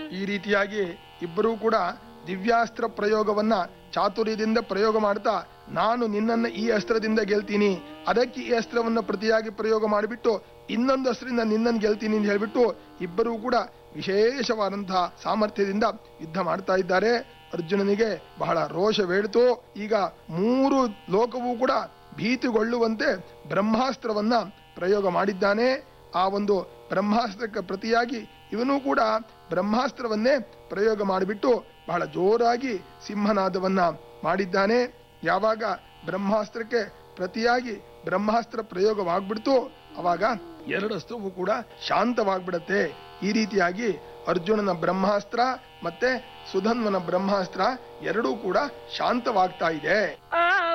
ಈ ರೀತಿಯಾಗಿ ಇಬ್ಬರೂ ಕೂಡ ದಿವ್ಯಾಸ್ತ್ರ ಪ್ರಯೋಗವನ್ನ ಚಾತುರ್ಯದಿಂದ ಪ್ರಯೋಗ ಮಾಡ್ತಾ, ನಾನು ನಿನ್ನನ್ನು ಈ ಅಸ್ತ್ರದಿಂದ ಗೆಲ್ತೀನಿ, ಅದಕ್ಕೆ ಈ ಅಸ್ತ್ರವನ್ನ ಪ್ರತಿಯಾಗಿ ಪ್ರಯೋಗ ಮಾಡಿಬಿಟ್ಟು ಇನ್ನೊಂದು ಅಸ್ತ್ರದಿಂದ ನಿನ್ನನ್ನು ಗೆಲ್ತೀನಿ ಅಂತ ಹೇಳ್ಬಿಟ್ಟು ಇಬ್ಬರೂ ಕೂಡ ವಿಶೇಷವಾದಂತಹ ಸಾಮರ್ಥ್ಯದಿಂದ ಯುದ್ಧ ಮಾಡ್ತಾ ಇದ್ದಾರೆ. ಅರ್ಜುನನಿಗೆ ಬಹಳ ರೋಷವೇಳ್ತು. ಈಗ 3 ಲೋಕವೂ ಕೂಡ ಭೀತಿಗೊಳ್ಳುವಂತೆ ಬ್ರಹ್ಮಾಸ್ತ್ರವನ್ನ ಪ್ರಯೋಗ ಮಾಡಿದ್ದಾನೆ. ಆ ಒಂದು ಬ್ರಹ್ಮಾಸ್ತ್ರಕ್ಕೆ ಪ್ರತಿಯಾಗಿ ಇವನು ಕೂಡ ಬ್ರಹ್ಮಾಸ್ತ್ರವನ್ನೇ ಪ್ರಯೋಗ ಮಾಡಿಬಿಟ್ಟು ಬಹಳ ಜೋರಾಗಿ ಸಿಂಹನಾದವನ್ನ ಮಾಡಿದ್ದಾನೆ. ಯಾವಾಗ ಬ್ರಹ್ಮಾಸ್ತ್ರಕ್ಕೆ ಪ್ರತಿಯಾಗಿ ಬ್ರಹ್ಮಾಸ್ತ್ರ ಪ್ರಯೋಗವಾಗ್ಬಿಡ್ತು, ಅವಾಗ 2 ಅಸ್ತ್ರವೂ ಕೂಡ ಶಾಂತವಾಗ್ಬಿಡತ್ತೆ. ಈ ರೀತಿಯಾಗಿ ಅರ್ಜುನನ ಬ್ರಹ್ಮಾಸ್ತ್ರ ಮತ್ತೆ ಸುಧನ್ವನ ಬ್ರಹ್ಮಾಸ್ತ್ರ ಎರಡೂ ಕೂಡ ಶಾಂತವಾಗ್ತಾ ಇದೆ.